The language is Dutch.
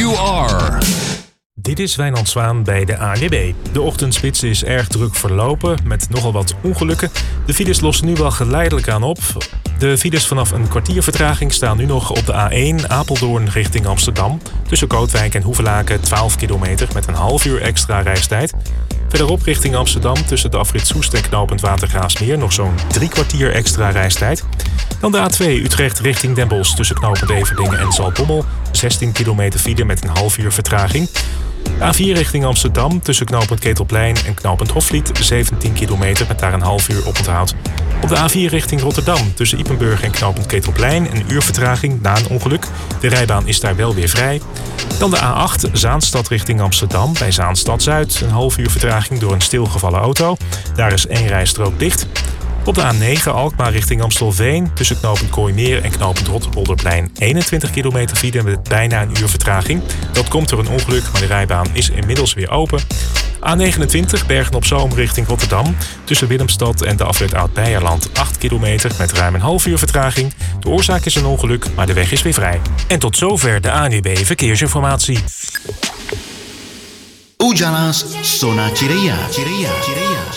you are. Dit is Wijnand Zwaan bij de ANWB. De ochtendspits is erg druk verlopen met nogal wat ongelukken. De files lossen nu wel geleidelijk aan op. De files vanaf een kwartier vertraging staan nu nog op de A1 Apeldoorn richting Amsterdam. Tussen Kootwijk en Hoevelaken 12 kilometer met een half uur extra reistijd. Verderop richting Amsterdam tussen de afrit Soest en knooppunt Watergraafsmeer nog zo'n 3 kwartier extra reistijd. Dan de A2 Utrecht richting Den Bosch tussen knooppunt Everdingen en Zaltbommel. 16 kilometer file met een half uur vertraging. A4 richting Amsterdam tussen knooppunt Ketelplein en knooppunt Hofvliet 17 kilometer met daar een half uur oponthoud. Op de A4 richting Rotterdam tussen Ypenburg en knooppunt Ketelplein een uur vertraging na een ongeluk. De rijbaan is daar wel weer vrij. Dan de A8 Zaanstad richting Amsterdam bij Zaanstad Zuid. Een half uur vertraging door een stilgevallen auto. Daar is 1 rijstrook dicht. Op de A9 Alkmaar richting Amstelveen tussen knooppunt Kooimeer en knooppunt Rotterpolderplein 21 kilometer file met bijna een uur vertraging. Dat komt door een ongeluk, maar de rijbaan is inmiddels weer open. A29 Bergen-op-Zoom richting Rotterdam tussen Willemstad en de afrit Oud-Beijerland 8 kilometer met ruim een half uur vertraging. De oorzaak is een ongeluk, maar de weg is weer vrij. En tot zover de ANWB Verkeersinformatie. Ujalas Sona Cireia.